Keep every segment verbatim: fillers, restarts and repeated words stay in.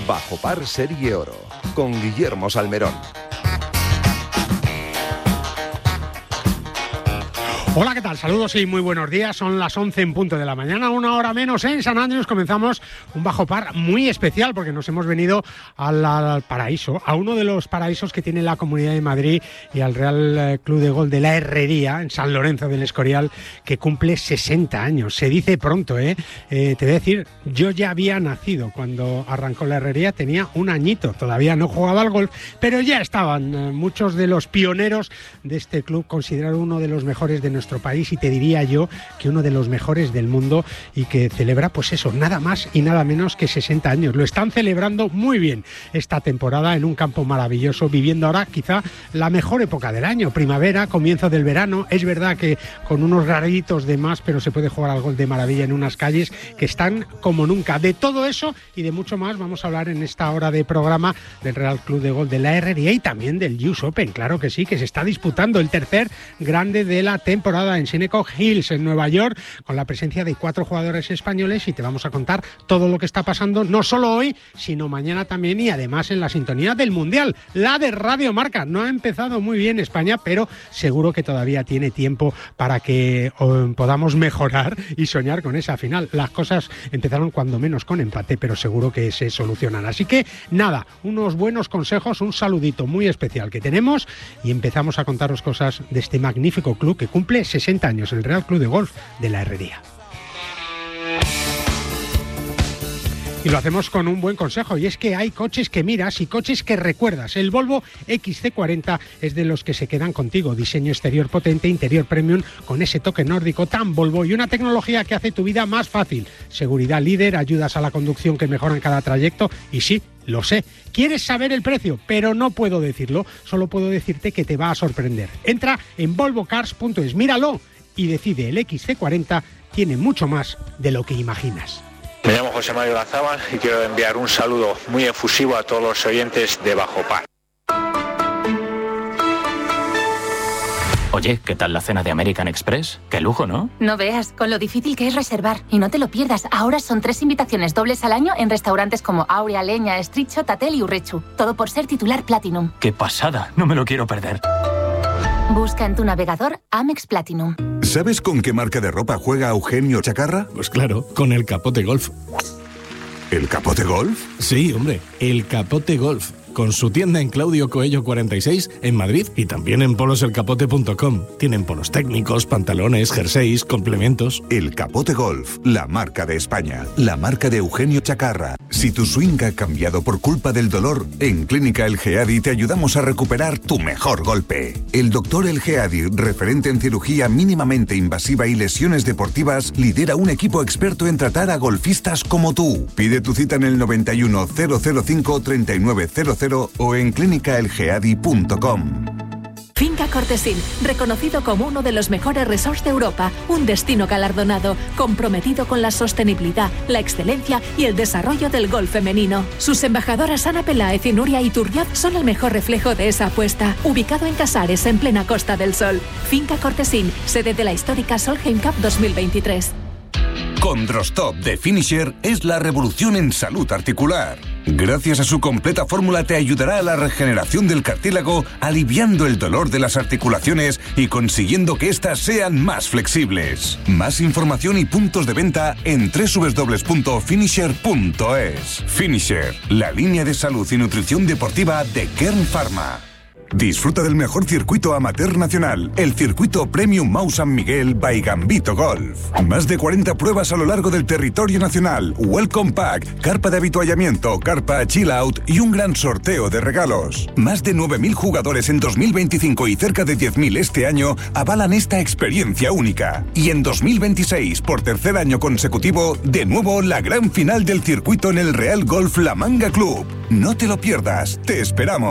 Bajo Par Serie Oro, con Guillermo Salmerón. Hola, ¿qué tal? Saludos y muy buenos días. Son las once en punto de la mañana, una hora menos en San Andrés. Comenzamos un Bajo Par muy especial porque nos hemos venido al, al paraíso, a uno de los paraísos que tiene la Comunidad de Madrid y al Real Club de Golf de la Herrería, en San Lorenzo del Escorial, que cumple sesenta años. Se dice pronto, ¿eh? eh te voy a decir, yo ya había nacido cuando arrancó la Herrería, tenía un añito, todavía no jugaba al golf, pero ya estaban eh, muchos de los pioneros de este club, considerado uno de los mejores de nuestro nuestro país y te diría yo que uno de los mejores del mundo y que celebra pues eso, nada más y nada menos que sesenta años. Lo están celebrando muy bien esta temporada en un campo maravilloso, viviendo ahora quizá la mejor época del año, primavera, comienzo del verano. Es verdad que con unos graditos de más, pero se puede jugar al golf de maravilla en unas calles que están como nunca. De todo eso y de mucho más vamos a hablar en esta hora de programa del Real Club de Golf de la Herrería y también del U S Open, claro que sí, que se está disputando el tercer grande de la temporada en Shinnecock Hills, en Nueva York, con la presencia de cuatro jugadores españoles, y te vamos a contar todo lo que está pasando, no solo hoy, sino mañana también, y además en la sintonía del Mundial, la de Radio Marca. No ha empezado muy bien España, pero seguro que todavía tiene tiempo para que oh, podamos mejorar y soñar con esa final. Las cosas empezaron cuando menos con empate, pero seguro que se solucionan. Así que nada, unos buenos consejos, un saludito muy especial que tenemos y empezamos a contaros cosas de este magnífico club que cumple sesenta años, el Real Club de Golf de la Herrería. Y lo hacemos con un buen consejo, y es que hay coches que miras y coches que recuerdas. El Volvo X C cuarenta es de los que se quedan contigo. Diseño exterior potente, interior premium, con ese toque nórdico tan Volvo y una tecnología que hace tu vida más fácil. Seguridad líder, ayudas a la conducción que mejoran cada trayecto y sí, lo sé. ¿Quieres saber el precio? Pero no puedo decirlo, solo puedo decirte que te va a sorprender. Entra en volvo cars punto es, míralo y decide. El X C cuarenta tiene mucho más de lo que imaginas. Me llamo José Mario Lazábal y quiero enviar un saludo muy efusivo a todos los oyentes de Bajo Par. Oye, ¿qué tal la cena de American Express? ¡Qué lujo!, ¿no? No veas, con lo difícil que es reservar. Y no te lo pierdas, ahora son tres invitaciones dobles al año en restaurantes como Aurea, Leña, Estricho, Tatel y Urrechu. Todo por ser titular Platinum. ¡Qué pasada! No me lo quiero perder. Busca en tu navegador Amex Platinum. ¿Sabes con qué marca de ropa juega Eugenio Chacarra? Pues claro, con el Capote Golf. ¿El Capote Golf? Sí, hombre, el Capote Golf. Con su tienda en Claudio Coello cuarenta y seis en Madrid y también en polos el capote punto com. Tienen polos técnicos, pantalones, jerseys, complementos. El Capote Golf, la marca de España, la marca de Eugenio Chacarra. Si tu swing ha cambiado por culpa del dolor, en Clínica El Geadi te ayudamos a recuperar tu mejor golpe. El doctor El Geadi, referente en cirugía mínimamente invasiva y lesiones deportivas, lidera un equipo experto en tratar a golfistas como tú. Pide tu cita en el noventa y uno, cero cero cinco, treinta y nueve cero cero o en clínica el geadi punto com. Finca Cortesín, reconocido como uno de los mejores resorts de Europa, un destino galardonado, comprometido con la sostenibilidad, la excelencia y el desarrollo del golf femenino. Sus embajadoras Ana Peláez y Nuria Iturrioz son el mejor reflejo de esa apuesta. Ubicado en Casares, en plena Costa del Sol. Finca Cortesín, sede de la histórica Solheim Cup dos mil veintitrés. Condrostop de Finisher es la revolución en salud articular. Gracias a su completa fórmula te ayudará a la regeneración del cartílago, aliviando el dolor de las articulaciones y consiguiendo que éstas sean más flexibles. Más información y puntos de venta en doble u doble u doble u punto finisher punto es. Finisher, la línea de salud y nutrición deportiva de Kern Pharma. Disfruta del mejor circuito amateur nacional, el circuito Premium Mau San Miguel by Gambito Golf. Más de cuarenta pruebas a lo largo del territorio nacional, Welcome Pack, carpa de avituallamiento, carpa Chill Out y un gran sorteo de regalos. Más de nueve mil jugadores en dos mil veinticinco y cerca de diez mil este año avalan esta experiencia única. Y en dos mil veintiséis, por tercer año consecutivo, de nuevo la gran final del circuito en el Real Golf La Manga Club. No te lo pierdas, te esperamos.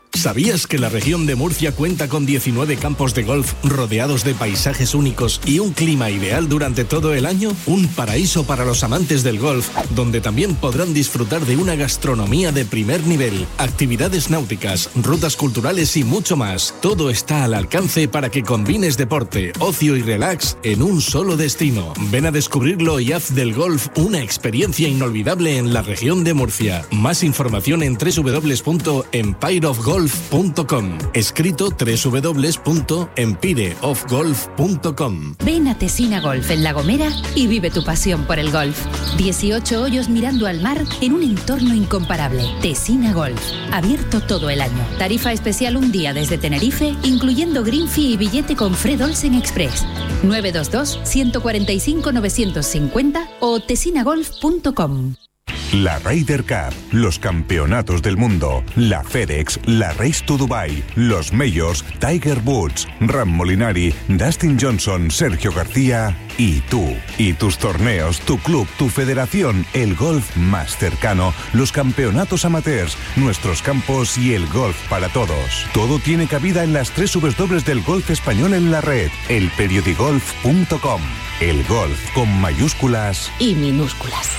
¿Sabías que la región de Murcia cuenta con diecinueve campos de golf rodeados de paisajes únicos y un clima ideal durante todo el año? Un paraíso para los amantes del golf, donde también podrán disfrutar de una gastronomía de primer nivel, actividades náuticas, rutas culturales y mucho más. Todo está al alcance para que combines deporte, ocio y relax en un solo destino. Ven a descubrirlo y haz del golf una experiencia inolvidable en la región de Murcia. Más información en doble u doble u doble u punto empire of golf punto com. Escrito doble u doble u doble u punto empire of golf punto com. Ven a Tesina Golf en La Gomera y vive tu pasión por el golf. dieciocho hoyos mirando al mar en un entorno incomparable. Tesina Golf. Abierto todo el año. Tarifa especial un día desde Tenerife, incluyendo green fee y billete con Fred Olsen Express. nueve dos dos, uno cuatro cinco, nueve cinco cero o tesina golf punto com. La Ryder Cup, los campeonatos del mundo, la FedEx, la Race to Dubai, los Majors, Tiger Woods, Ram Molinari, Dustin Johnson, Sergio García y tú. Y tus torneos, tu club, tu federación, el golf más cercano, los campeonatos amateurs, nuestros campos y el golf para todos. Todo tiene cabida en las tres W del golf español en la red, el periodigolf punto com. El golf con mayúsculas y minúsculas.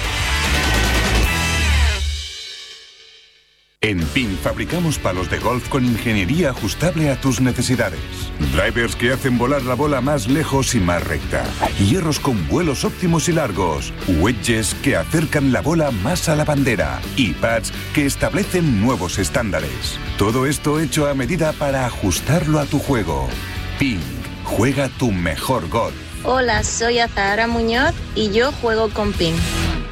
En P I N fabricamos palos de golf con ingeniería ajustable a tus necesidades. Drivers que hacen volar la bola más lejos y más recta. Hierros con vuelos óptimos y largos. Wedges que acercan la bola más a la bandera. Y pads que establecen nuevos estándares. Todo esto hecho a medida para ajustarlo a tu juego. P I N, juega tu mejor golf. Hola, soy Azahara Muñoz y yo juego con P I N.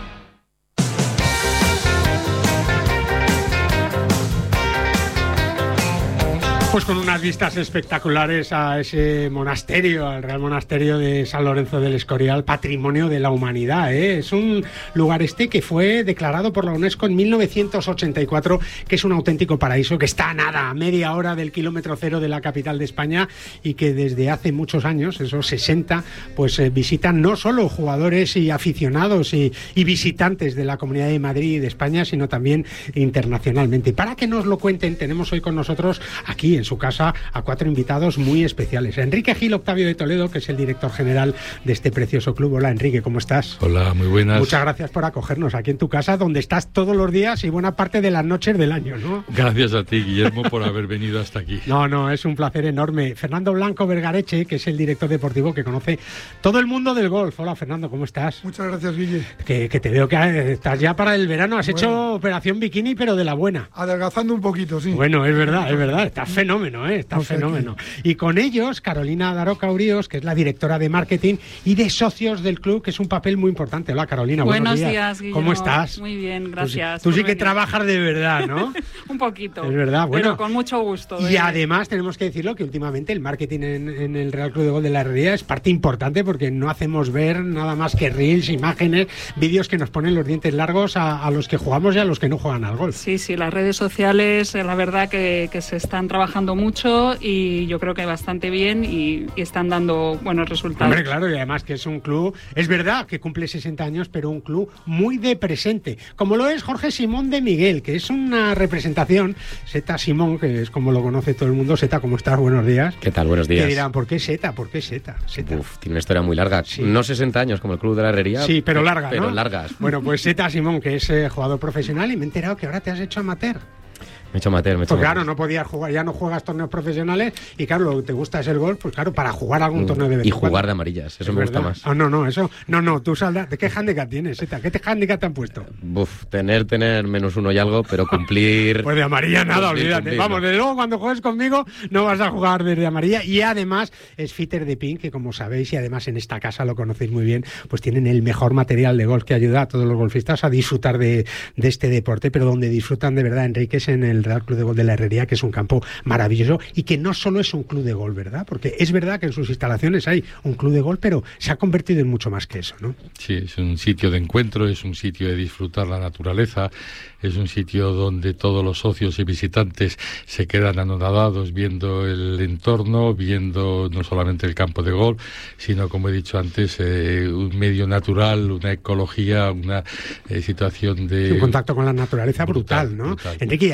Pues con unas vistas espectaculares a ese monasterio, al Real Monasterio de San Lorenzo del Escorial, patrimonio de la humanidad, ¿eh? Es un lugar este que fue declarado por la UNESCO en mil novecientos ochenta y cuatro, que es un auténtico paraíso, que está a nada, a media hora del kilómetro cero de la capital de España y que desde hace muchos años, esos sesenta, pues eh, visitan no solo jugadores y aficionados y, y visitantes de la Comunidad de Madrid y de España, sino también internacionalmente. Para que nos lo cuenten, tenemos hoy con nosotros aquí en su casa a cuatro invitados muy especiales. Enrique Gil Octavio de Toledo, que es el director general de este precioso club. Hola, Enrique, ¿cómo estás? Hola, muy buenas. Muchas gracias por acogernos aquí en tu casa, donde estás todos los días y buena parte de las noches del año, ¿no? Gracias a ti, Guillermo, por haber venido hasta aquí. No, no, es un placer enorme. Fernando Blanco Vergareche, que es el director deportivo que conoce todo el mundo del golf. Hola, Fernando, ¿cómo estás? Muchas gracias, Guille. Que, que te veo que estás ya para el verano. Has bueno. hecho operación bikini, pero de la buena. Adelgazando un poquito, sí. Bueno, es verdad, es verdad. Estás fenómeno, ¿eh? Estás fenómeno. Y con ellos, Carolina Daroca Uríos, que es la directora de marketing y de socios del club, que es un papel muy importante. Hola, Carolina, buenos, buenos días. días, Guillermo. ¿Cómo estás? Muy bien, gracias. Tú, tú sí que venir. trabajas de verdad, ¿no? Un poquito. Es verdad, bueno. Pero con mucho gusto. Y de... además tenemos que decirlo que últimamente el marketing en, en el Real Club de Golf de la Herrería es parte importante, porque no hacemos ver nada más que reels, imágenes, vídeos que nos ponen los dientes largos a, a los que jugamos y a los que no juegan al golf. Sí, sí, las redes sociales, la verdad que, que se están trabajando mucho y yo creo que bastante bien y, y están dando buenos resultados. Hombre, claro, y además que es un club, es verdad que cumple sesenta años, pero un club muy de presente, como lo es Jorge Simón de Miguel, que es una representación, Seta Simón, que es como lo conoce todo el mundo. Seta, ¿cómo estás? Buenos días. ¿Qué tal? Buenos días. Que dirán, ¿por qué Seta? ¿Por qué Seta? Seta. Uf, tiene una historia muy larga. Sí. No sesenta años como el Club de la Herrería. Sí, pero larga, Pero ¿no? largas. Bueno, pues Seta Simón, que es eh, jugador profesional, y me he enterado que ahora te has hecho amateur. Me he hecho amateur, me he hecho Pues amateur. claro, no podías jugar, ya no juegas torneos profesionales y claro, lo que te gusta es el golf, pues claro, para jugar algún mm, torneo de vez Y en cuando. jugar de amarillas, eso es me verdad. gusta más. Ah, no, no, eso, no, no, tú saldrás. ¿De qué handicap tienes, Seta? ¿Qué te handicap te han puesto? Buf, tener, tener menos uno y algo, pero cumplir... Pues de amarilla nada, cumplir, olvídate. cumplir, Vamos, ¿no? desde luego cuando juegues conmigo no vas a jugar desde amarilla, y además es fitter de P I N, que como sabéis, y además en esta casa lo conocéis muy bien, pues tienen el mejor material de golf que ayuda a todos los golfistas a disfrutar de, de este deporte, pero donde disfrutan de verdad, Enrique, es en el Real Club de Golf de la Herrería, que es un campo maravilloso y que no solo es un club de golf, ¿verdad? Porque es verdad que en sus instalaciones hay un club de golf, pero se ha convertido en mucho más que eso, ¿no? Sí, es un sitio de encuentro, es un sitio de disfrutar la naturaleza, es un sitio donde todos los socios y visitantes se quedan anonadados viendo el entorno, viendo no solamente el campo de golf, sino, como he dicho antes, eh, un medio natural, una ecología, una eh, situación de... Un contacto con la naturaleza brutal, brutal ¿no? Brutal. Enrique, y además vosotros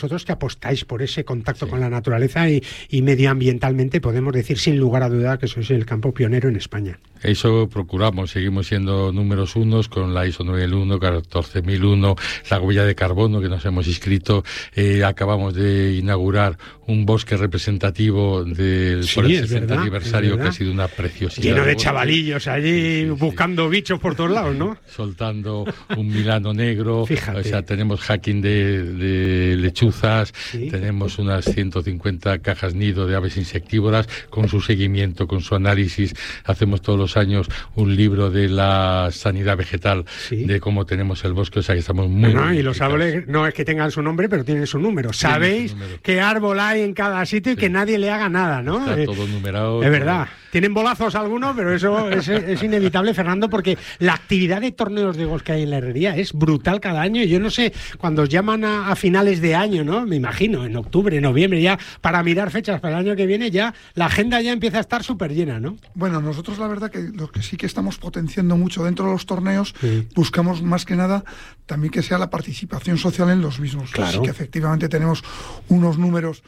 vosotros que apostáis por ese contacto sí. con la naturaleza y, y medioambientalmente podemos decir sin lugar a duda que sois el campo pionero en España. Eso procuramos, seguimos siendo números unos con la I S O nueve mil uno, catorce mil uno, la huella de carbono que nos hemos inscrito, eh, acabamos de inaugurar un bosque representativo del sí, por el sesenta verdad, aniversario que ha sido una preciosidad. Lleno de, de chavalillos allí sí, sí, buscando sí. bichos por todos lados, ¿no? Soltando un milano negro, Fíjate. O sea, tenemos hacking de, de lechuzas, ¿Sí? tenemos unas ciento cincuenta cajas nido de aves insectívoras con su seguimiento, con su análisis. Hacemos todos los años un libro de la sanidad vegetal, sí. de cómo tenemos el bosque, o sea que estamos muy... No, no, y los árboles no es que tengan su nombre, pero tienen su número. Sabéis número. qué árbol hay en cada sitio y sí. que nadie le haga nada, ¿no? Está eh, todo numerado. Es verdad. Tienen bolazos algunos, pero eso es, es inevitable, Fernando, porque la actividad de torneos de golf que hay en la herrería es brutal cada año. Yo no sé, cuando os llaman a, a finales de año, ¿no? Me imagino, en octubre, noviembre, ya para mirar fechas para el año que viene, ya la agenda ya empieza a estar súper llena, ¿no? Bueno, nosotros la verdad que lo que sí que estamos potenciando mucho dentro de los torneos, sí. buscamos más que nada también que sea la participación social en los mismos. Claro. Así que efectivamente tenemos unos números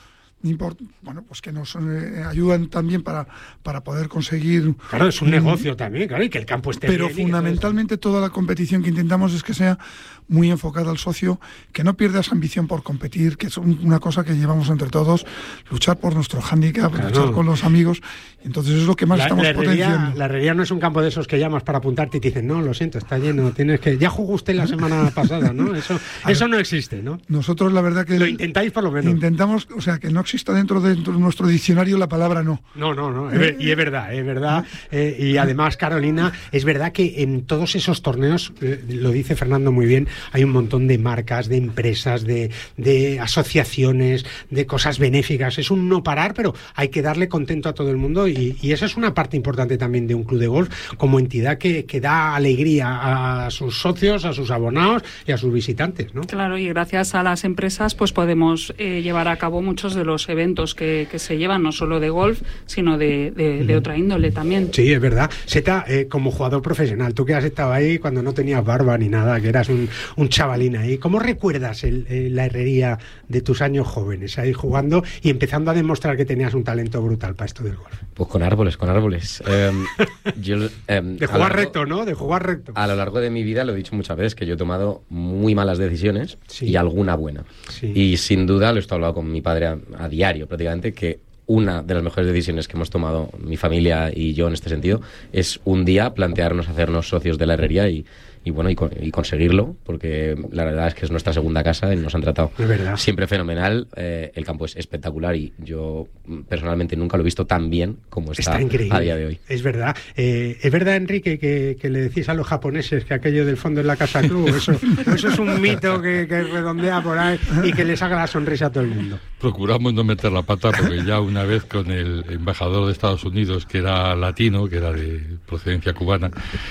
bueno, pues que nos eh, ayudan también para, para poder conseguir... Claro, es un negocio también, claro, y que el campo esté pero bien. Pero fundamentalmente toda la competición que intentamos es que sea muy enfocada al socio, que no pierda esa ambición por competir, que es una cosa que llevamos entre todos, luchar por nuestro hándicap, claro. luchar con los amigos, entonces es lo que más la, estamos la herrería, potenciando. La herrería no es un campo de esos que llamas para apuntarte y te dicen, no, lo siento, está lleno, tienes que... Ya jugó usted la semana pasada, ¿no? Eso, eso no existe, ¿no? Nosotros la verdad que... Lo intentáis por lo menos. Intentamos, o sea, que no exista dentro de nuestro diccionario la palabra no. No, no, no, ¿Eh? y es verdad, es verdad. Eh, y además, Carolina, es verdad que en todos esos torneos, eh, lo dice Fernando muy bien, hay un montón de marcas, de empresas, de, de asociaciones, de cosas benéficas. Es un no parar, pero hay que darle contento a todo el mundo y, y esa es una parte importante también de un club de golf como entidad que, que da alegría a sus socios, a sus abonados y a sus visitantes, ¿no? Claro, y gracias a las empresas pues podemos eh, llevar a cabo muchos de los eventos que, que se llevan, no solo de golf, sino de, de, de otra índole también. Sí, es verdad. Seta, eh, como jugador profesional, tú que has estado ahí cuando no tenías barba ni nada, que eras un, un chavalín ahí, ¿cómo recuerdas el, el, la herrería de tus años jóvenes, ahí jugando y empezando a demostrar que tenías un talento brutal para esto del golf? Pues con árboles, con árboles. Eh, yo, eh, de jugar largo, recto, ¿no? De jugar recto. A lo largo de mi vida lo he dicho muchas veces, que yo he tomado muy malas decisiones sí. y alguna buena. Sí. Y sin duda, lo he estado hablando con mi padre a, a diario prácticamente, que una de las mejores decisiones que hemos tomado mi familia y yo en este sentido es un día plantearnos hacernos socios de la herrería y, y bueno, y, y conseguirlo, porque la verdad es que es nuestra segunda casa y nos han tratado siempre fenomenal. Eh, el campo es espectacular y yo personalmente nunca lo he visto tan bien como está, está a día de hoy. Es verdad. Eh, es verdad, Enrique, que, que le decís a los japoneses que aquello del fondo es la casa club, eso, eso es un mito que, que redondea por ahí y que les haga la sonrisa a todo el mundo. Procuramos no meter la pata porque ya una vez con el embajador de Estados Unidos, que era latino, que era de procedencia cubana,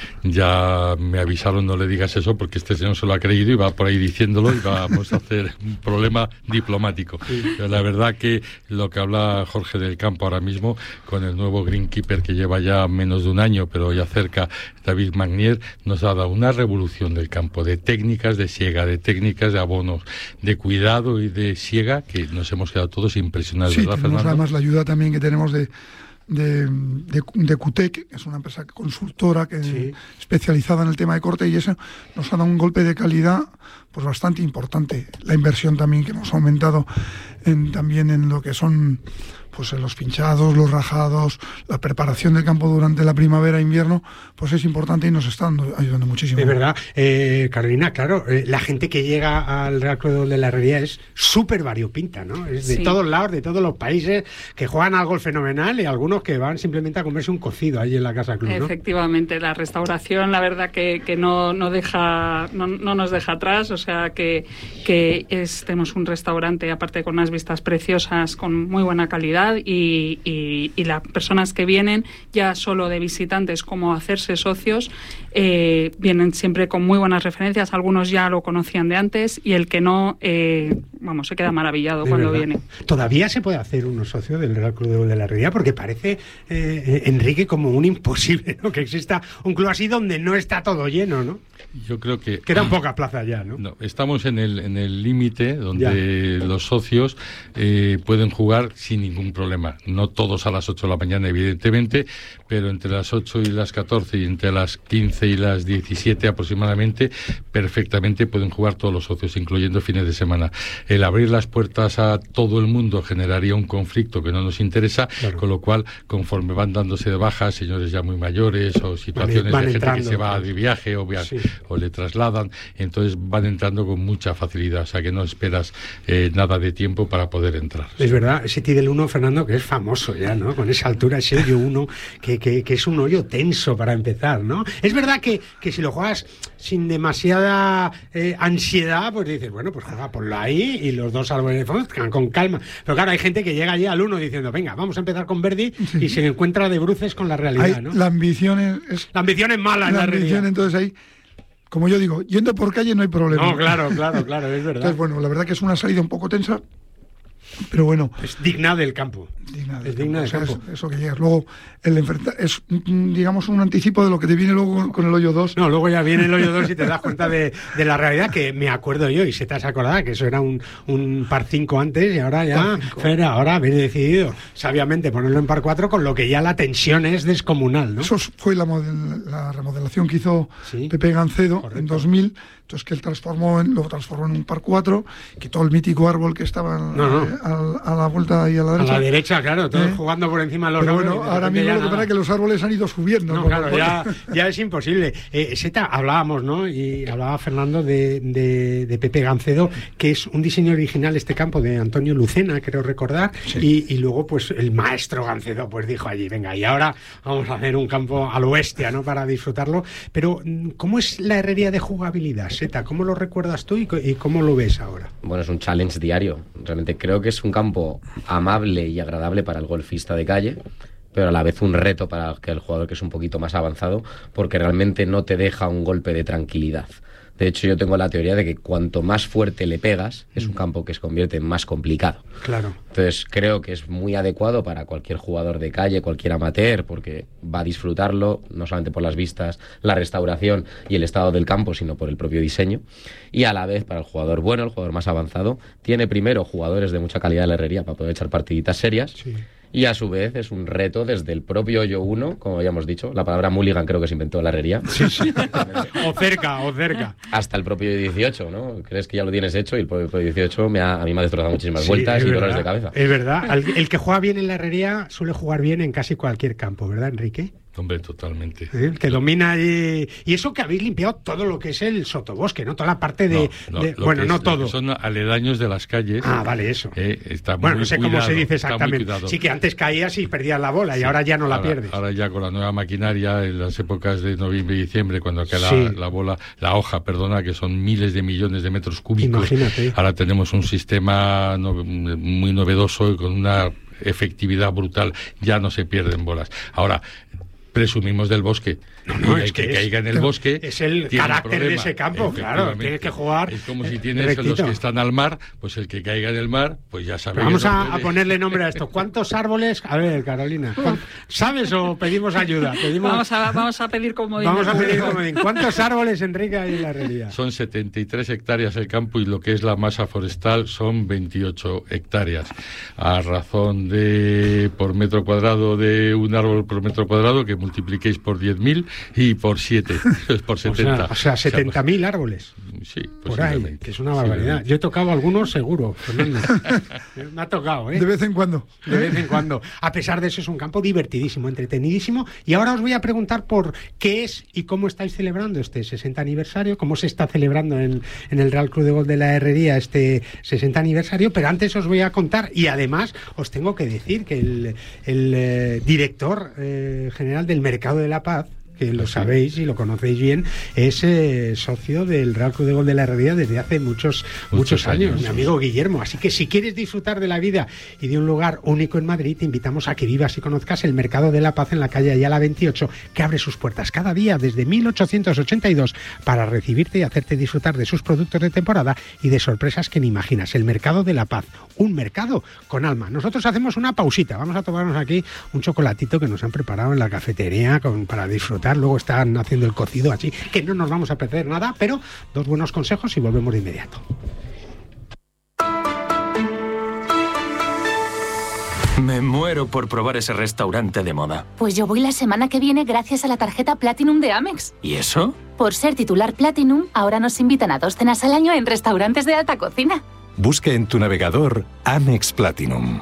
ya me avisaron, no le digas eso porque este señor se lo ha creído y va por ahí diciéndolo y vamos a hacer un problema diplomático. Sí. Pero la verdad que lo que habla Jorge del Campo ahora mismo, con el nuevo greenkeeper que lleva ya menos de un año, pero ya cerca, David Magnier, nos ha dado una revolución del campo, de técnicas de siega, de técnicas de abonos, de cuidado y de siega, que nos hemos quedado todos impresionados, sí, ¿verdad, tenemos Fernando? Además la ayuda también que tenemos de de, de, de Q T E C, que es una empresa consultora que sí. especializada en el tema de corte, y eso nos ha dado un golpe de calidad pues bastante importante. La inversión también que hemos aumentado en, también en lo que son pues en los pinchados, los rajados, la preparación del campo durante la primavera e invierno, pues es importante y nos está dando, ayudando muchísimo. Es verdad, eh, Carolina, claro, eh, la gente que llega al Real Club de la Herrería es súper variopinta, ¿no? Es de sí. todos lados, de todos los países, que juegan al golf fenomenal y algunos que van simplemente a comerse un cocido allí en la Casa Club, ¿no? Efectivamente, la restauración, la verdad que, que no, no deja, no, no nos deja atrás, o sea que, que es, tenemos un restaurante aparte con unas vistas preciosas, con muy buena calidad. Y, y, y las personas que vienen ya solo de visitantes como a hacerse socios eh, vienen siempre con muy buenas referencias, algunos ya lo conocían de antes y el que no eh, vamos, se queda maravillado de cuando verdad. viene. ¿Todavía se puede hacer uno socio del Real Club de Golf de la Herrería? Porque parece, eh, Enrique, como un imposible, ¿no? Que exista un club así donde no está todo lleno, ¿no? Yo creo que... Quedan pocas plazas ya, ¿no? No, estamos en el en el límite donde ya. los socios eh, pueden jugar sin ningún problema. No todos a las ocho de la mañana, evidentemente, pero entre las ocho y las catorce y entre las quince y las diecisiete aproximadamente, perfectamente pueden jugar todos los socios, incluyendo fines de semana. El abrir las puertas a todo el mundo generaría un conflicto que no nos interesa, claro. Con lo cual, conforme van dándose de baja señores ya muy mayores o situaciones van, van de entrando, gente que se va de viaje o viaje, sí. o le trasladan, entonces van entrando con mucha facilidad, o sea que no esperas eh, nada de tiempo para poder entrar. Es verdad, ese tee del uno, Fernando, que es famoso ya, ¿no? Con esa altura, ese hoyo uno, que, que, que es un hoyo tenso para empezar, ¿no? Es verdad que, que si lo juegas sin demasiada eh, ansiedad, pues dices, bueno, pues juega ponlo ahí y los dos árboles de fondo con calma. Pero claro, hay gente que llega allí al uno diciendo, venga, vamos a empezar con Verdi, sí. y se encuentra de bruces con la realidad, hay, ¿no? La ambición es, es... La ambición es mala, la, en la ambición, realidad. Entonces ahí... Como yo digo, yendo por calle no hay problema. No, claro, claro, claro, es verdad. Entonces, bueno, la verdad que es una salida un poco tensa, pero bueno. Es digna del campo. Digna del es campo. digna del o sea, campo. Es, eso que llegas. Luego, el enfrenta es, digamos, un anticipo de lo que te viene luego con el hoyo dos. No, luego ya viene el hoyo dos y te das cuenta de, de la realidad, que me acuerdo yo, y se te has acordado que eso era un, un par cinco antes, y ahora ya, Fer, ahora habéis decidido sabiamente ponerlo en par cuatro, con lo que ya la tensión es descomunal, ¿no? Eso fue la, model, la remodelación que hizo sí, Pepe Gancedo, correcto, en dos mil. Entonces que él transformó en, lo transformó en un par cuatro, quitó el mítico árbol que estaba no, no. A, a la vuelta y a la derecha. A la derecha, claro, todos eh, jugando por encima de los pero árboles. Bueno, ahora mismo lo que pasa es que los árboles han ido subiendo. No, claro, ya, ya es imposible. Eh, Seta, hablábamos, ¿no? Y hablaba Fernando de, de, de Pepe Gancedo, que es un diseño original este campo de Antonio Lucena, creo recordar, sí. y, y luego pues el maestro Gancedo pues dijo allí, venga, y ahora vamos a hacer un campo a lo bestia, ¿no? Para disfrutarlo. Pero, ¿cómo es la herrería de jugabilidad, Seta? ¿Cómo lo recuerdas tú y, y cómo lo ves ahora? Bueno, es un challenge diario. Realmente creo que es un campo amable y agradable para el golfista de calle, pero a la vez un reto para el jugador que es un poquito más avanzado, porque realmente no te deja un golpe de tranquilidad. De hecho, yo tengo la teoría de que cuanto más fuerte le pegas, es un campo que se convierte en más complicado. Claro. Entonces, creo que es muy adecuado para cualquier jugador de calle, cualquier amateur, porque va a disfrutarlo, no solamente por las vistas, la restauración y el estado del campo, sino por el propio diseño. Y a la vez, para el jugador bueno, el jugador más avanzado, tiene primero jugadores de mucha calidad de la herrería para poder echar partiditas serias. Sí. Y a su vez es un reto desde el propio hoyo uno, como ya hemos dicho, la palabra mulligan creo que se inventó en la herrería. Sí, sí. o cerca, o cerca. Hasta el propio dieciocho, ¿no? Crees que ya lo tienes hecho y el propio dieciocho me ha, a mí me ha destrozado muchísimas sí, vueltas y verdad, dolores de cabeza. Es verdad. El, el que juega bien en la herrería suele jugar bien en casi cualquier campo, ¿verdad, Enrique? Hombre, totalmente. ¿Eh? Que domina y, y eso que habéis limpiado todo lo que es el sotobosque, ¿no? Toda la parte de... No, no, de bueno, no es, todo. Son aledaños de las calles. Ah, vale, eso. Eh, está bueno, muy no sé cuidado, cómo se dice exactamente. Sí, que antes caías y perdías la bola, sí, y ahora ya no ahora, la pierdes. Ahora ya con la nueva maquinaria, en las épocas de noviembre y diciembre, cuando queda sí. la, la bola, la hoja, perdona, que son miles de millones de metros cúbicos. Imagínate. Ahora tenemos un sistema no, muy novedoso y con una efectividad brutal. Ya no se pierden bolas. Ahora, presumimos del bosque. No, no, y es el que, que caiga es, en el bosque es el carácter de ese campo, claro, tienes que jugar. Es como si tienes rectito. Los que están al mar, pues el que caiga en el mar, pues ya sabe. Vamos que no a, a ponerle nombre a esto. ¿Cuántos árboles? A ver, Carolina, ¿sabes o pedimos ayuda? Pedimos... Vamos, a, vamos a pedir comodín. Vamos a pedir comodín. ¿Cuántos árboles, Enrique, hay en la herrería? Son setenta y tres hectáreas el campo y lo que es la masa forestal son veintiocho hectáreas. A razón de por metro cuadrado de un árbol por metro cuadrado, que multipliquéis por diez mil y por siete, por setenta. O sea, setenta mil árboles. Sí, por ahí, que es una barbaridad. Yo he tocado algunos seguro, Fernando. Me ha tocado, ¿eh? De vez en cuando. De vez en cuando. A pesar de eso, es un campo divertidísimo, entretenidísimo. Y ahora os voy a preguntar por qué es y cómo estáis celebrando este sesenta aniversario, cómo se está celebrando en, en el Real Club de Golf de la Herrería este sesenta aniversario. Pero antes os voy a contar, y además os tengo que decir que el, el eh, director eh, general del Mercado de la Paz, que lo sabéis y lo conocéis bien, es eh, socio del Real Club de Golf de la Herrería desde hace muchos, muchos, muchos años, años, mi amigo Guillermo. Así que si quieres disfrutar de la vida y de un lugar único en Madrid, te invitamos a que vivas y conozcas el Mercado de la Paz en la calle Ayala veintiocho, que abre sus puertas cada día desde mil ochocientos ochenta y dos para recibirte y hacerte disfrutar de sus productos de temporada y de sorpresas que ni imaginas. El Mercado de la Paz, un mercado con alma. Nosotros hacemos una pausita, vamos a tomarnos aquí un chocolatito que nos han preparado en la cafetería con, para disfrutar. Luego están haciendo el cocido así, que no nos vamos a perder nada, pero dos buenos consejos y volvemos de inmediato. Me muero por probar ese restaurante de moda. Pues yo voy la semana que viene gracias a la tarjeta Platinum de Amex. ¿Y eso? Por ser titular Platinum, ahora nos invitan a dos cenas al año en restaurantes de alta cocina. Busque en tu navegador Amex Platinum.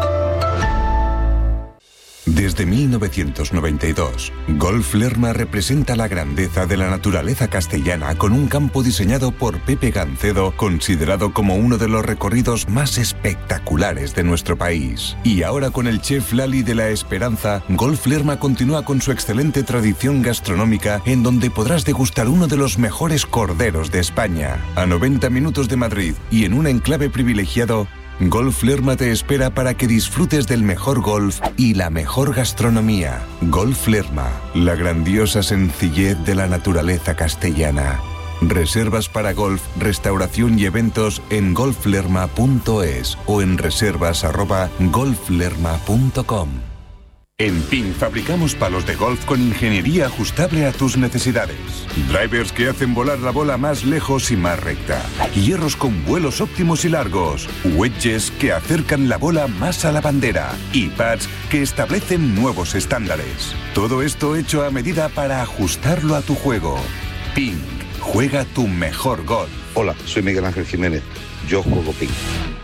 Desde mil novecientos noventa y dos, Golf Lerma representa la grandeza de la naturaleza castellana con un campo diseñado por Pepe Gancedo, considerado como uno de los recorridos más espectaculares de nuestro país. Y ahora con el chef Lali de la Esperanza, Golf Lerma continúa con su excelente tradición gastronómica en donde podrás degustar uno de los mejores corderos de España. A noventa minutos de Madrid y en un enclave privilegiado, Golf Lerma te espera para que disfrutes del mejor golf y la mejor gastronomía. Golf Lerma, la grandiosa sencillez de la naturaleza castellana. Reservas para golf, restauración y eventos en golf lerma punto es o en reservas arroba golf lerma punto com. En P I N fabricamos palos de golf con ingeniería ajustable a tus necesidades. Drivers que hacen volar la bola más lejos y más recta. Hierros con vuelos óptimos y largos. Wedges que acercan la bola más a la bandera. Y pads que establecen nuevos estándares. Todo esto hecho a medida para ajustarlo a tu juego. P I N, juega tu mejor golf. Hola, soy Miguel Ángel Jiménez. Yo juego P I N.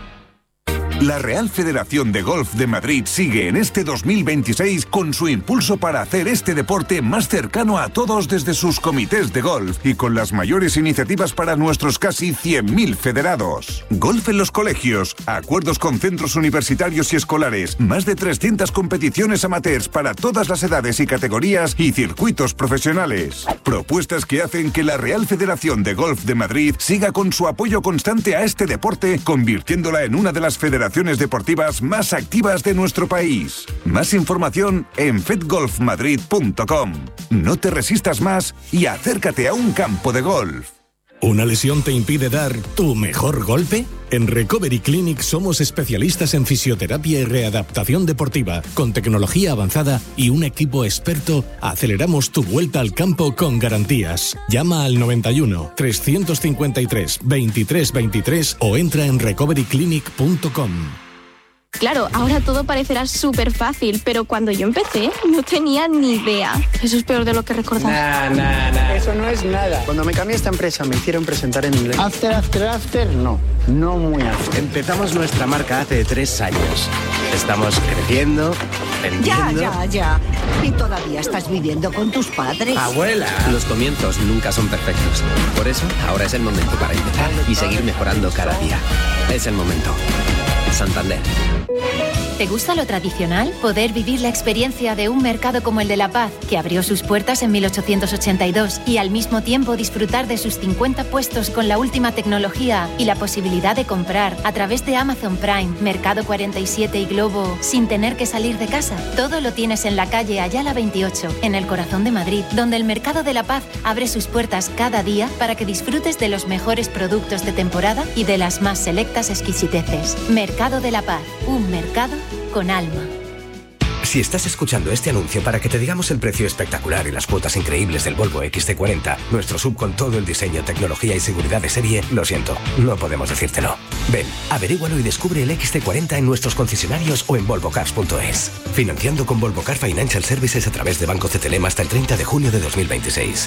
La Real Federación de Golf de Madrid sigue en este dos mil veintiséis con su impulso para hacer este deporte más cercano a todos desde sus comités de golf y con las mayores iniciativas para nuestros casi cien mil federados. Golf en los colegios, acuerdos con centros universitarios y escolares, más de trescientas competiciones amateurs para todas las edades y categorías y circuitos profesionales. Propuestas que hacen que la Real Federación de Golf de Madrid siga con su apoyo constante a este deporte, convirtiéndola en una de las federaciones deportivas más activas de nuestro país. Más información en fedgolf madrid punto com. No te resistas más y acércate a un campo de golf. ¿Una lesión te impide dar tu mejor golpe? En Recovery Clinic somos especialistas en fisioterapia y readaptación deportiva. Con tecnología avanzada y un equipo experto, aceleramos tu vuelta al campo con garantías. Llama al noventa y uno, trescientos cincuenta y tres, veintitrés veintitrés o entra en recovery clinic punto com. Claro, ahora todo parecerá súper fácil, pero cuando yo empecé no tenía ni idea. Eso es peor de lo que recordaba. Nah, nah, nah. Eso no es nada. Cuando me cambié a esta empresa me hicieron presentar en inglés. After, after, after, no. No muy after. Empezamos nuestra marca hace tres años. Estamos creciendo, vendiendo... Ya, ya, ya. ¿Y todavía estás viviendo con tus padres? ¡Abuela! Los comienzos nunca son perfectos. Por eso, ahora es el momento para empezar y seguir mejorando cada día. Es el momento. Santander. ¿Te gusta lo tradicional? Poder vivir la experiencia de un mercado como el de La Paz, que abrió sus puertas en mil ochocientos ochenta y dos, y al mismo tiempo disfrutar de sus cincuenta puestos con la última tecnología y la posibilidad de comprar a través de Amazon Prime, Mercado cuarenta y siete y Globo sin tener que salir de casa. Todo lo tienes en la calle Ayala veintiocho, en el corazón de Madrid, donde el Mercado de La Paz abre sus puertas cada día para que disfrutes de los mejores productos de temporada y de las más selectas exquisiteces. Mercado de La Paz, un mercado con alma. Si estás escuchando este anuncio para que te digamos el precio espectacular y las cuotas increíbles del Volvo equis ce cuarenta, nuestro sub con todo el diseño, tecnología y seguridad de serie, lo siento, no podemos decírtelo. Ven, averígualo y descubre el equis ce cuarenta en nuestros concesionarios o en volvo cars punto es. Financiando con Volvo Car Financial Services a través de Banco C T L M hasta el treinta de junio de dos mil veintiséis.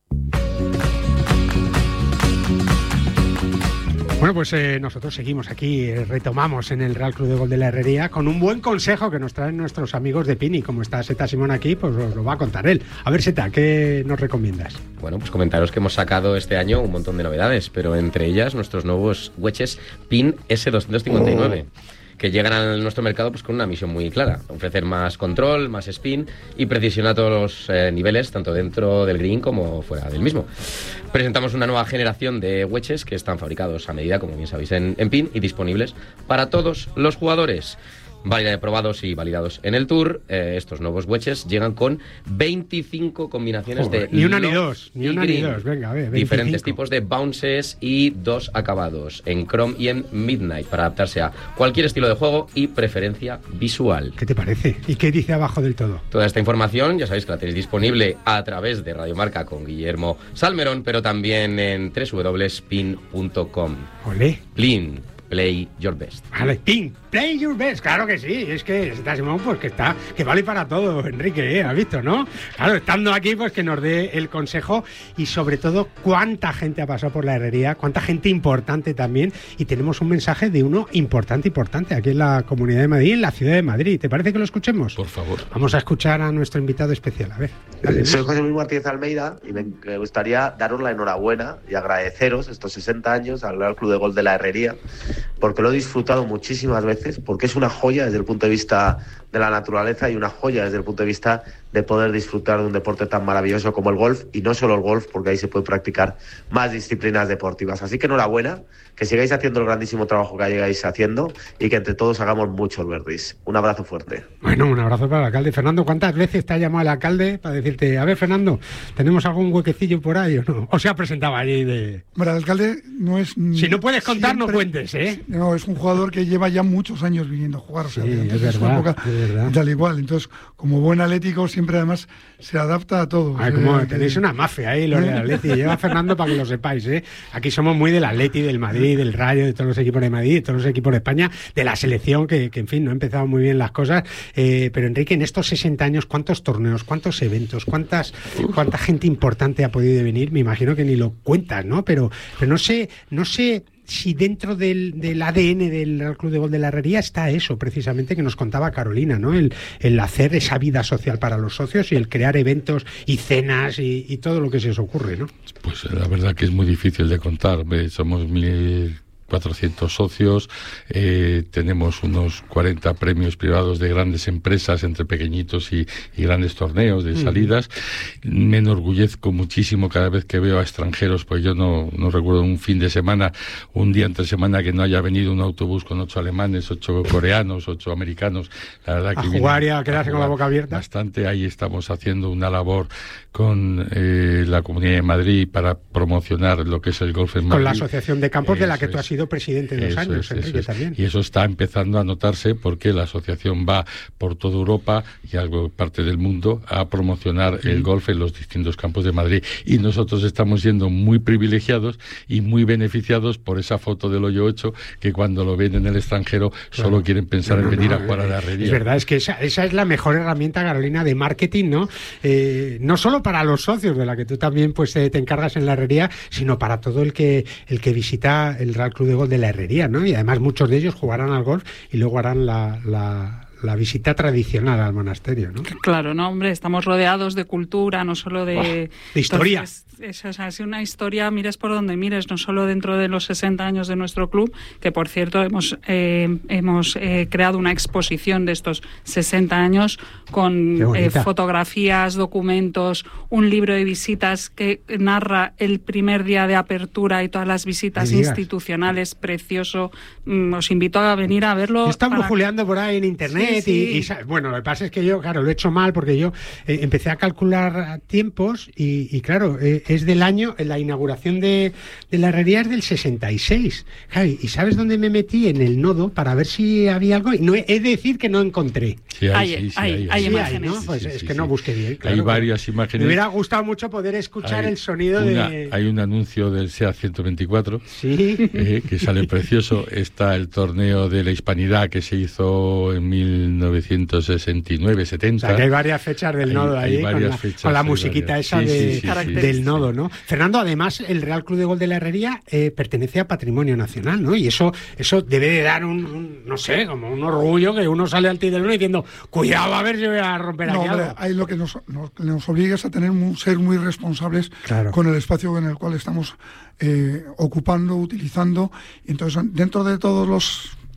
Bueno, pues eh, nosotros seguimos aquí, eh, retomamos en el Real Club de Golf de la Herrería con un buen consejo que nos traen nuestros amigos de Pini. Como está Seta Simón aquí, pues os lo va a contar él. A ver, Seta, ¿qué nos recomiendas? Bueno, pues comentaros que hemos sacado este año un montón de novedades, pero entre ellas nuestros nuevos wedges P I N ese doscientos cincuenta y nueve. que llegan a nuestro mercado pues con una misión muy clara: ofrecer más control, más spin y precisión a todos los eh, niveles, tanto dentro del green como fuera del mismo. Presentamos una nueva generación de wedges que están fabricados a medida, como bien sabéis, en, en pin y disponibles para todos los jugadores. Válida, probados y validados en el Tour. Eh, estos nuevos wedges llegan con veinticinco combinaciones Joder, de ni una ni dos, ni una green, ni dos, venga, a ver, veinticinco. Diferentes tipos de bounces y dos acabados en Chrome y en Midnight para adaptarse a cualquier estilo de juego y preferencia visual. ¿Qué te parece? ¿Y qué dice abajo del todo? Toda esta información ya sabéis que la tenéis disponible a través de Radio Marca con Guillermo Salmerón, pero también en doble u doble u doble u punto spin punto com. Olé. Plin, play your best. Vale, Pin, play your best, claro que sí. Es que está Simón, pues que está, que vale para todo, Enrique, ¿eh? ¿Has visto, no? Claro, estando aquí, pues que nos dé el consejo y sobre todo cuánta gente ha pasado por la herrería, cuánta gente importante también. Y tenemos un mensaje de uno importante, importante, aquí en la Comunidad de Madrid, en la ciudad de Madrid. ¿Te parece que lo escuchemos? Por favor. Vamos a escuchar a nuestro invitado especial, a ver. Dale. Soy José Luis Martínez Almeida y me gustaría daros la enhorabuena y agradeceros estos sesenta años al Real Club de Golf de la Herrería, porque lo he disfrutado muchísimas veces, porque es una joya desde el punto de vista de la naturaleza y una joya desde el punto de vista de poder disfrutar de un deporte tan maravilloso como el golf, y no solo el golf, porque ahí se puede practicar más disciplinas deportivas. Así que enhorabuena, que sigáis haciendo el grandísimo trabajo que llegáis haciendo y que entre todos hagamos mucho el verdis. Un abrazo fuerte. Bueno, un abrazo para el alcalde. Fernando, ¿cuántas veces te ha llamado el alcalde para decirte, a ver, Fernando, ¿tenemos algún huequecillo por ahí o no? ¿O se ha presentado allí de...? Bueno, el alcalde no es... Si no puedes contar, siempre, no cuentes, ¿eh? No, es un jugador que lleva ya muchos años viniendo a jugar. O sea, sí, desde es su verdad, época, es verdad. tal igual. Entonces, como buen atlético, siempre además se adapta a todo. Ay, o sea, como que... tenéis una mafia ahí, los del Atleti. Lleva Fernando para que lo sepáis, ¿eh? Aquí somos muy del Atleti, del Madrid, del Rayo, de todos los equipos de Madrid, de todos los equipos de España, de la selección, que, que en fin, no ha empezado muy bien las cosas. Eh, pero Enrique, en estos sesenta años, ¿cuántos torneos, cuántos eventos, cuántas cuánta gente importante ha podido venir? Me imagino que ni lo cuentas, ¿no? Pero, pero no sé, no sé... si dentro del, del A D N del Real Club de Golf de la Herrería está eso, precisamente, que nos contaba Carolina, ¿no? El, el hacer esa vida social para los socios y el crear eventos y cenas y, y todo lo que se os ocurre, ¿no? Pues la verdad que es muy difícil de contar. Somos mil cuatrocientos socios, eh, tenemos unos cuarenta premios privados de grandes empresas entre pequeñitos y, y grandes torneos de salidas. Mm. Me enorgullezco muchísimo cada vez que veo a extranjeros, pues yo no, no recuerdo un fin de semana, un día entre semana que no haya venido un autobús con ocho alemanes, ocho coreanos, ocho americanos. La verdad que a jugar y a quedarse con la boca abierta. Bastante. Ahí estamos haciendo una labor con eh, la Comunidad de Madrid para promocionar lo que es el golf en Madrid. Con la Asociación de Campos, eso de la que tú es. has sido presidente de dos eso años, es, Enrique, es. también. Y eso está empezando a notarse porque la asociación va por toda Europa y algo parte del mundo a promocionar sí. el golf en los distintos campos de Madrid. Y nosotros estamos siendo muy privilegiados y muy beneficiados por esa foto del hoyo ocho, que cuando lo ven en el extranjero claro. solo quieren pensar no, no, en venir no, a jugar eh, a la herrería. Es verdad, es que esa, esa es la mejor herramienta, Carolina, de marketing, ¿no? Eh, no solo para los socios, de la que tú también pues te, te encargas en la herrería, sino para todo el que el que visita el Real Club de Golf de la Herrería, ¿no? Y además muchos de ellos jugarán al golf y luego harán la, la, la visita tradicional al monasterio, ¿no? Claro, no, hombre, estamos rodeados de cultura, no solo de... Oh, de historia. Entonces, es, o sea, es una historia, mires por donde mires, no solo dentro de los sesenta años de nuestro club, que por cierto hemos eh, hemos eh, creado una exposición de estos sesenta años con eh, fotografías, documentos, un libro de visitas que narra el primer día de apertura y todas las visitas institucionales, precioso. Mm, os invito a venir a verlo. Estamos para... juleando por ahí en internet sí, sí. Y, y bueno, lo que pasa es que yo, claro, lo he hecho mal porque yo eh, empecé a calcular tiempos y, y claro, eh, es del año, la inauguración de, de la herrería es del sesenta y seis. Javi, ¿y sabes dónde me metí? En el nodo para ver si había algo. Y no he, he de decir que no encontré. Sí, hay, hay, sí, hay, hay, hay sí, imágenes. Hay, ¿no? Pues sí, es sí, que sí. no busqué bien. Claro, hay varias imágenes. Me hubiera gustado mucho poder escuchar hay el sonido una, de... Hay un anuncio del SEAT ciento veinticuatro sí. eh, que sale precioso. Está el torneo de la Hispanidad que se hizo en mil novecientos sesenta y nueve setenta. O sea, que hay varias fechas del hay, nodo ahí, con la, fechas, con la musiquita varias. esa Sí, de, sí, sí, sí, del sí, nodo, sí. ¿no? Fernando, además, el Real Club de Golf de la Herrería eh, pertenece a Patrimonio Nacional, ¿no? Y eso eso debe de dar un, un no sé, como un orgullo que uno sale al ti del uno diciendo, cuidado, a ver si voy a romper no, aquí hombre, algo. ahí lo que nos, nos, nos obliga es a tener un, ser muy responsables claro. con el espacio en el cual estamos eh, ocupando, utilizando. Y entonces, dentro de todos los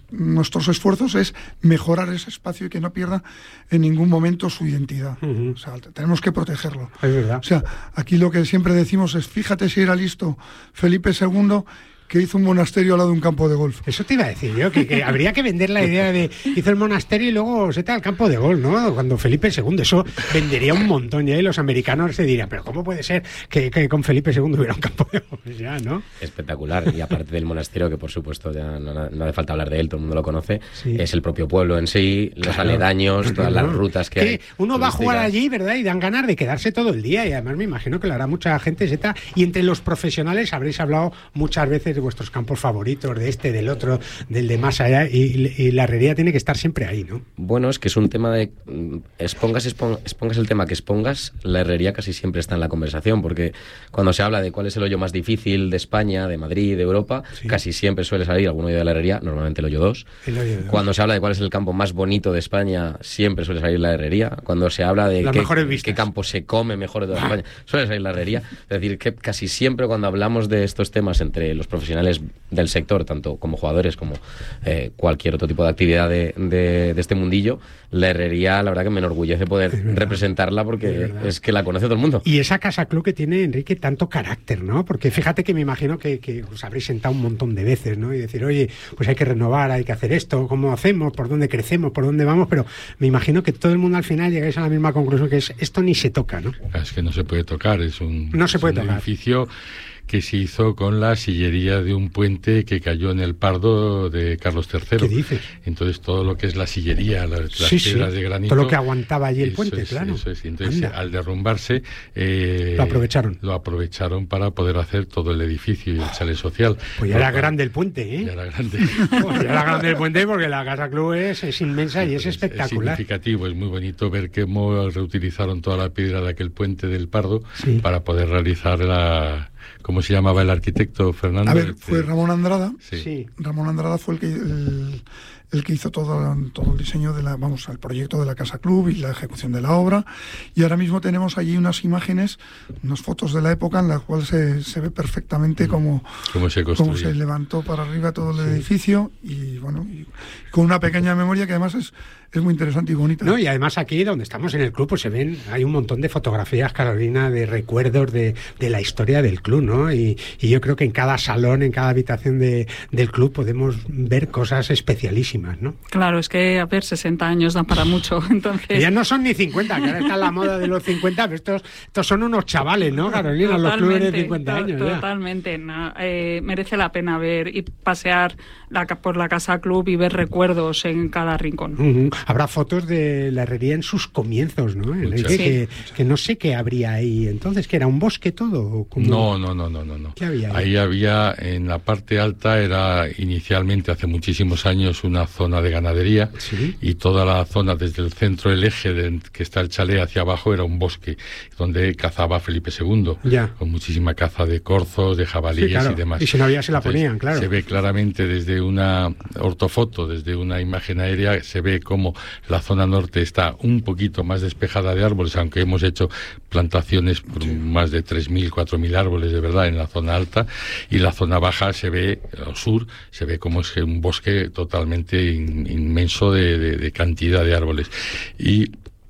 nuestros esfuerzos es mejorar ese espacio y que no pierda en ningún momento su identidad. Uh-huh. O sea, tenemos que protegerlo. Es verdad. O sea, aquí lo que siempre decimos es, fíjate si era listo Felipe segundo, que hizo un monasterio al lado de un campo de golf. Eso te iba a decir yo, que, que habría que vender la idea de hizo el monasterio y luego se está al campo de golf, ¿no? Cuando Felipe segundo, eso vendería un montón, ya, y los americanos se dirían, pero ¿cómo puede ser que, que con Felipe segundo hubiera un campo de golf? Ya, ¿no? Espectacular, y aparte del monasterio, que por supuesto ya no, no hace falta hablar de él, todo el mundo lo conoce, sí. Es el propio pueblo en sí, los claro. aledaños, todas las rutas que, que hay. Uno va a jugar allí, ¿verdad? Y dan ganas de quedarse todo el día, y además me imagino que lo hará mucha gente, Zeta, y entre los profesionales habréis hablado muchas veces de vuestros campos favoritos, de este, del otro, del de más allá, y, y la herrería tiene que estar siempre ahí, ¿no? Bueno, es que es un tema de expongas, expongas, expongas el tema que expongas, la herrería casi siempre está en la conversación, porque cuando se habla de cuál es el hoyo más difícil de España, de Madrid, de Europa, sí. Casi siempre suele salir algún hoyo de la herrería, normalmente el hoyo dos. El hoyo dos. Cuando se habla de cuál es el campo más bonito de España, siempre suele salir la herrería. Cuando se habla de qué, qué campo se come mejor de toda España, suele salir la herrería. Es decir, que casi siempre cuando hablamos de estos temas entre los profesionales del sector, tanto como jugadores como eh, cualquier otro tipo de actividad de, de, de este mundillo, la herrería, la verdad que me enorgullece poder representarla, porque es, es que la conoce todo el mundo. Y esa casa club que tiene, Enrique, tanto carácter, ¿no? Porque fíjate que me imagino que, que os habréis sentado un montón de veces, ¿no? Y decir, oye, pues hay que renovar, hay que hacer esto, ¿cómo hacemos? ¿Por dónde crecemos? ¿Por dónde vamos? Pero me imagino que todo el mundo al final llegáis a la misma conclusión, que es esto ni se toca, ¿no? Es que no se puede tocar, es un, no se puede es un tocar. edificio que se hizo con la sillería de un puente que cayó en el Pardo de Carlos tercero. ¿Qué dices? Entonces todo lo que es la sillería, las, las sí, piedras sí. de granito... Todo lo que aguantaba allí el puente, es, claro. Eso es. Entonces Anda. Al derrumbarse... Eh, lo aprovecharon. Lo aprovecharon para poder hacer todo el edificio y el chalet social. Pues ya era para... grande el puente, ¿eh? Ya era grande. Pues ya era grande el puente, porque la Casa Club es, es inmensa y es, es espectacular. Es significativo, es muy bonito ver cómo reutilizaron toda la piedra de aquel puente del Pardo sí. para poder realizar la... ¿Cómo se llamaba el arquitecto, Fernando? A ver, fue Ramón Andrada. Sí. sí. Ramón Andrada fue el que el, el que hizo todo, todo el diseño de la, vamos, el proyecto de la Casa Club y la ejecución de la obra. Y ahora mismo tenemos allí unas imágenes, unas fotos de la época en las cuales se, se ve perfectamente cómo, ¿Cómo, se cómo se levantó para arriba todo el sí. edificio, y bueno, y con una pequeña memoria que además es es muy interesante y bonita. No, y además aquí donde estamos en el club, pues se ven, hay un montón de fotografías, Carolina, de recuerdos de, de la historia del club, ¿no? Y, y yo creo que en cada salón, en cada habitación de, del club podemos ver cosas especialísimas, ¿no? Claro, es que, a ver, sesenta años dan para mucho, entonces... Ya no son ni cincuenta, que ahora está la moda de los cincuenta, pero estos, estos son unos chavales, ¿no, Carolina? Totalmente, los clubes de cincuenta años. To- totalmente, no, eh, merece la pena ver y pasear la, por la Casa Club y ver recuerdos en cada rincón. Uh-huh. Habrá fotos de la herrería en sus comienzos, ¿no? Sí. Que, que no sé qué habría ahí entonces, que era un bosque todo. ¿Cómo? No, no, no, no, no, no. ¿Qué había ahí? Ahí había, en la parte alta, era inicialmente hace muchísimos años una zona de ganadería. ¿Sí? Y toda la zona desde el centro del eje de, que está el chalet hacia abajo era un bosque donde cazaba Felipe segundo, ya. Con muchísima caza de corzos, de jabalíes, sí, claro. Y demás. Y si no había se la entonces, ponían, claro. Se ve claramente desde una ortofoto, desde una imagen aérea, se ve como la zona norte está un poquito más despejada de árboles, aunque hemos hecho plantaciones por sí. más de tres mil, cuatro mil árboles de verdad en la zona alta, y la zona baja se ve, al sur, se ve como es un bosque totalmente in, inmenso de, de, de cantidad de árboles. Y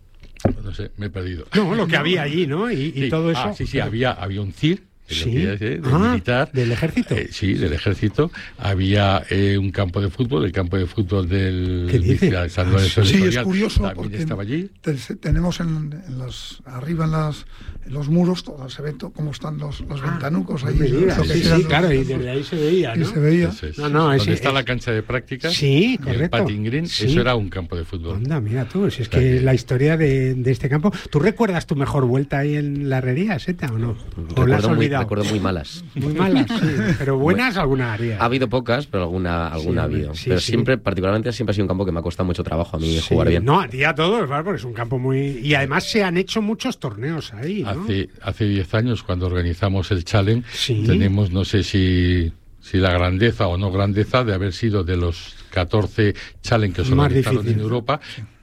no sé, me he perdido. No, lo que había allí, ¿no? Y, y sí. todo eso. Ah, sí, sí, había, había un C I R. Sí. De, de ah, militar. ¿Del ejército? Eh, sí, del ejército. Había eh, un campo de fútbol, el campo de fútbol del ¿Qué dice? San Lorenzo Sí, es curioso también porque estaba allí. Te, tenemos en, en las, arriba en, las, en los muros, todo se ve todo, cómo están los, los ah, ventanucos ahí. Digas, sí, sí, los, claro, y desde ahí se veía, ¿no? Se veía. Eso es. No, no, ¿Dónde ese, está es... la cancha de prácticas? Sí, correcto. El Patting Green, sí. Eso era un campo de fútbol. Anda, mira tú, si es que También. La historia de, de este campo... ¿Tú recuerdas tu mejor vuelta ahí en la herrería, Seta, o no? ¿O recuerdo, la has muy, olvidado? recuerdo muy malas. Muy malas, sí. Pero buenas bueno, alguna haría. Ha habido pocas, pero alguna, alguna sí, ha habido. Sí, pero sí. siempre, particularmente, siempre ha sido un campo que me ha costado mucho trabajo a mí sí. jugar bien. No, a ti a todos, ¿vale? Porque es un campo muy... Y además se han hecho muchos torneos ahí, ¿no? Hace, hace diez años, cuando organizamos el Challenge, sí. tenemos, no sé si... si la grandeza o no grandeza de haber sido de los catorce Challenge que se organizaron en Europa,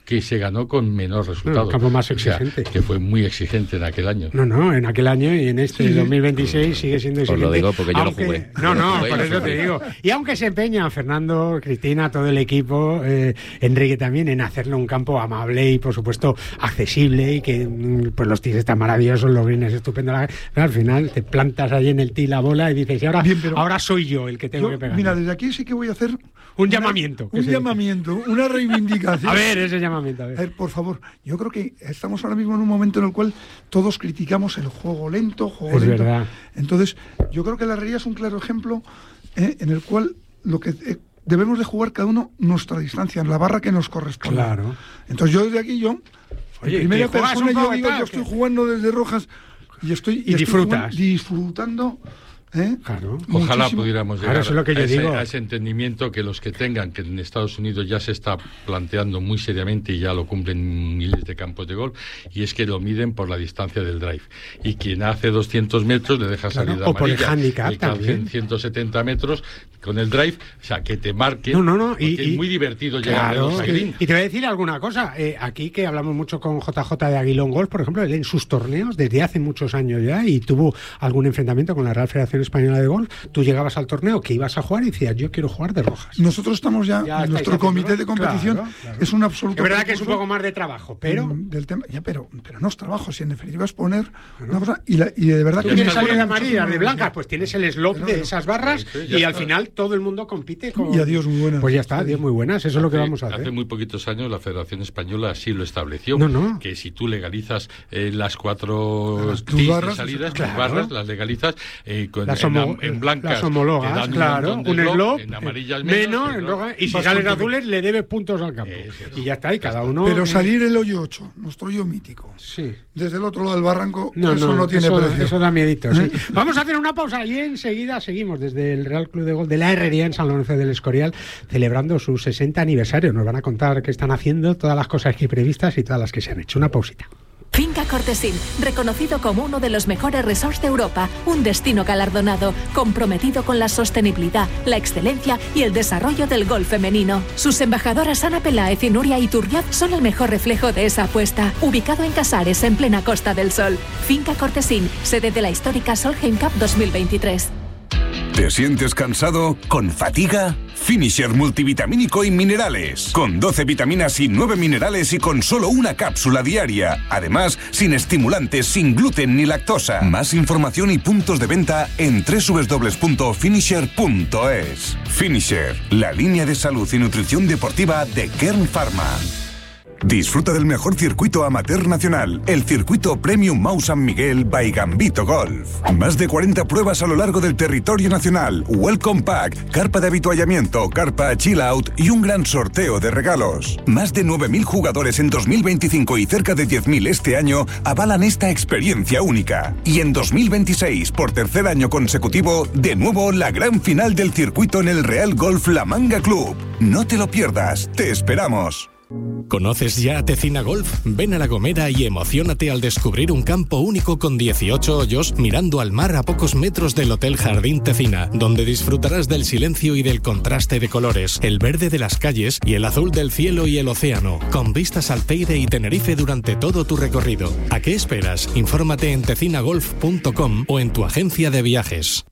que se ganó con menor resultado. No, campo más exigente. O sea, que fue muy exigente en aquel año. No, no, en aquel año y en este sí, dos mil veintiséis sigue siendo exigente. Os lo digo porque yo aunque, lo jugué. No, no, jugué, por eso te digo. Y aunque se empeña Fernando, Cristina, todo el equipo, eh, Enrique también, en hacerlo un campo amable y, por supuesto, accesible y que pues los tíos están maravillosos, los greens estupendos. Pero al final te plantas ahí en el tee la bola y dices, y ahora, Bien, pero ahora soy yo el que tengo yo, que pegar. Mira, desde aquí sí que voy a hacer... Un una, llamamiento. Un llamamiento, dice. Una reivindicación. A ver, ese llamamiento. A ver. a ver, por favor, yo creo que estamos ahora mismo en un momento en el cual todos criticamos el juego lento, juego es lento. Verdad. Entonces, yo creo que la Herrería es un claro ejemplo eh, en el cual lo que eh, debemos de jugar cada uno nuestra distancia, en la barra que nos corresponde. Claro. Entonces yo desde aquí, yo, Oye, en primera persona, yo digo, tal, yo estoy jugando desde Rojas y estoy, y, y disfrutas. Estoy disfrutando. ¿Eh? Claro. Ojalá Muchísimo. pudiéramos llegar claro, eso es lo que yo a, ese, digo. a ese entendimiento que los que tengan, que en Estados Unidos ya se está planteando muy seriamente y ya lo cumplen miles de campos de golf, y es que lo miden por la distancia del drive. Y quien hace doscientos metros le deja claro, salida o por amarilla. el handicap y que hace también. ciento setenta metros con el drive, o sea, que te marque. No, no, no. Y, es muy divertido claro, llegar a green. Y te voy a decir alguna cosa. Eh, aquí que hablamos mucho con J J de Aguilón Golf, por ejemplo, él en sus torneos desde hace muchos años ya, y tuvo algún enfrentamiento con la Real Federación Española de Golf. Tú llegabas al torneo que ibas a jugar y decías, yo quiero jugar de Rojas. Nosotros estamos ya, ya nuestro comité de competición claro, claro. es un absoluto... Es verdad que es un poco más de trabajo, pero... Del tema, ya, pero, pero no es trabajo, si en definitiva es poner claro. una cosa... Y, la, y de verdad ¿Tú que... quieres salir de amarillas, de blancas? Pues tienes el slop claro, de esas barras sí, y está. Al final todo el mundo compite con... Y adiós muy buenas. Pues ya está, adiós muy buenas, eso hace, es lo que vamos a hacer. Hace muy poquitos años la Federación Española así lo estableció, no, no. que si tú legalizas eh, las cuatro tus barras, salidas, claro. tus barras, las legalizas eh, con, las en, homo, en blancas, las homologas, claro, un slop, en amarillas menos, menos en roja, y si sales azules le debes puntos al campo. Eso, y ya está, y cada uno... Pero salir el hoyo ocho, nuestro hoyo mítico, sí. desde el otro lado del barranco, no, eso no, no tiene eso, precio. Eso da miedito, sí. Vamos a hacer una pausa y enseguida seguimos desde el Real Club de Golf de la Herrería en San Lorenzo del Escorial, celebrando su sesenta aniversario. Nos van a contar qué están haciendo, todas las cosas que previstas y todas las que se han hecho. Una pausita. Finca Cortesín, reconocido como uno de los mejores resorts de Europa, un destino galardonado, comprometido con la sostenibilidad, la excelencia y el desarrollo del golf femenino. Sus embajadoras Ana Peláez y Nuria Iturriaz son el mejor reflejo de esa apuesta. Ubicado en Casares, en plena Costa del Sol. Finca Cortesín, sede de la histórica Solheim Cup dos mil veintitrés. ¿Te sientes cansado? ¿Con fatiga? Finisher multivitamínico y minerales. Con doce vitaminas y nueve minerales y con solo una cápsula diaria. Además, sin estimulantes, sin gluten ni lactosa. Más información y puntos de venta en doble u doble u doble u punto finisher punto es. Finisher, la línea de salud y nutrición deportiva de Kern Pharma. Disfruta del mejor circuito amateur nacional, el circuito Premium Mau San Miguel by Gambito Golf. Más de cuarenta pruebas a lo largo del territorio nacional, Welcome Pack, carpa de avituallamiento, carpa Chill Out y un gran sorteo de regalos. Más de nueve mil jugadores en dos mil veinticinco y cerca de diez mil este año avalan esta experiencia única. Y en dos mil veintiséis, por tercer año consecutivo, de nuevo la gran final del circuito en el Real Golf La Manga Club. No te lo pierdas, te esperamos. ¿Conoces ya a Tecina Golf? Ven a La Gomera y emociónate al descubrir un campo único con dieciocho hoyos mirando al mar a pocos metros del Hotel Jardín Tecina, donde disfrutarás del silencio y del contraste de colores, el verde de las calles y el azul del cielo y el océano, con vistas al Teide y Tenerife durante todo tu recorrido. ¿A qué esperas? Infórmate en tecina golf punto com o en tu agencia de viajes.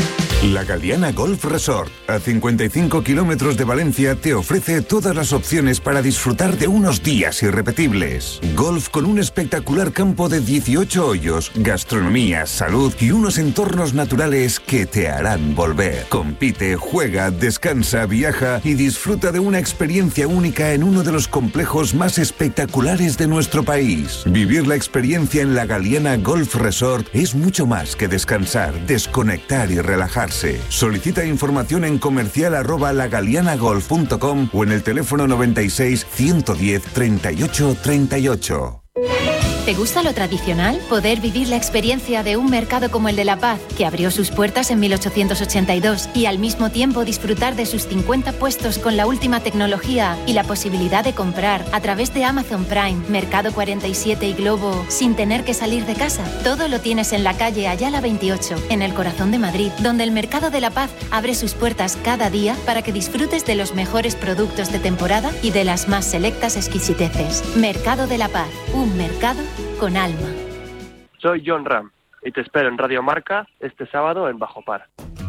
La Galiana Golf Resort, a cincuenta y cinco kilómetros de Valencia, te ofrece todas las opciones para disfrutar de unos días irrepetibles. Golf con un espectacular campo de dieciocho hoyos, gastronomía, salud y unos entornos naturales que te harán volver. Compite, juega, descansa, viaja y disfruta de una experiencia única en uno de los complejos más espectaculares de nuestro país. Vivir la experiencia en la Galiana Golf Resort es mucho más que descansar, desconectar y relajarse. Solicita información en comercial arroba lagalianagolf punto com o en el teléfono noventa y seis, ciento diez, treinta y ocho, treinta y ocho. ¿Te gusta lo tradicional? Poder vivir la experiencia de un mercado como el de La Paz, que abrió sus puertas en mil ochocientos ochenta y dos, y al mismo tiempo disfrutar de sus cincuenta puestos con la última tecnología y la posibilidad de comprar a través de Amazon Prime, Mercado cuarenta y siete y Globo sin tener que salir de casa. Todo lo tienes en la calle Ayala veintiocho, en el corazón de Madrid, donde el Mercado de La Paz abre sus puertas cada día para que disfrutes de los mejores productos de temporada y de las más selectas exquisiteces. Mercado de La Paz, un mercado con alma. Soy John Ram y te espero en Radio Marca este sábado en Bajo Par.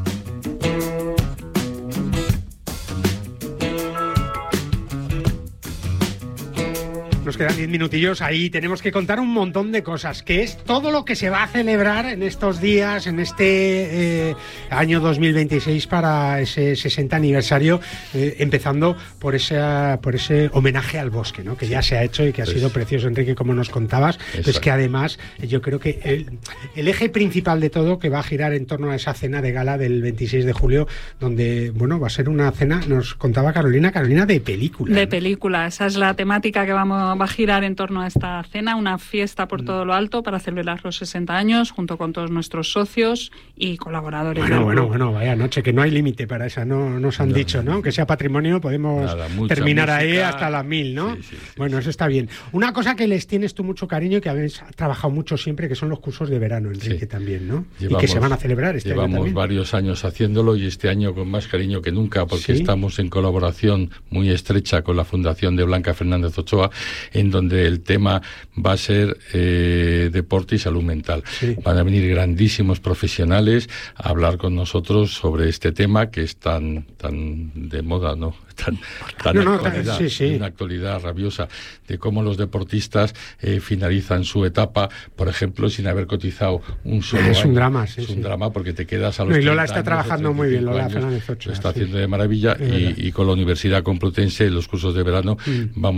Nos quedan diez minutillos, ahí tenemos que contar un montón de cosas, que es todo lo que se va a celebrar en estos días, en este eh, año dos mil veintiséis para ese sesenta aniversario, eh, empezando por ese, por ese homenaje al bosque, ¿no? Que ya se ha hecho y que ha es, sido precioso, Enrique, como nos contabas. Pues que además yo creo que el, el eje principal de todo que va a girar en torno a esa cena de gala del veintiséis de julio, donde, bueno, va a ser una cena, nos contaba Carolina, Carolina de película. De ¿no? película, esa es la temática que vamos va a girar en torno a esta cena, una fiesta por todo lo alto para celebrar los sesenta años junto con todos nuestros socios y colaboradores. Bueno, bueno, bueno, vaya noche, que no hay límite para esa, no nos han no, dicho, ¿no? Aunque sea patrimonio, podemos nada, terminar música, ahí hasta las mil, ¿no? Sí, sí, sí, bueno, sí. Eso está bien. Una cosa que les tienes tú mucho cariño y que habéis trabajado mucho siempre, que son los cursos de verano, Enrique, sí. también, ¿no? Llevamos, y que se van a celebrar este año también. Llevamos varios años haciéndolo y este año con más cariño que nunca, porque ¿sí? estamos en colaboración muy estrecha con la Fundación de Blanca Fernández Ochoa, en donde el tema va a ser eh, deporte y salud mental. Sí. Van a venir grandísimos profesionales a hablar con nosotros sobre este tema que es tan tan de moda, ¿no? Tan, tan no, actualidad, no, sí, sí. una actualidad rabiosa, de cómo los deportistas eh, finalizan su etapa, por ejemplo, sin haber cotizado un solo es año. un drama, sí, es sí. un drama porque te quedas a los no, y Lola está años, trabajando muy bien, Lola años, Fernández Ochoa. Lo está sí. haciendo de maravilla y, y con la Universidad Complutense, los cursos de verano, mm. vamos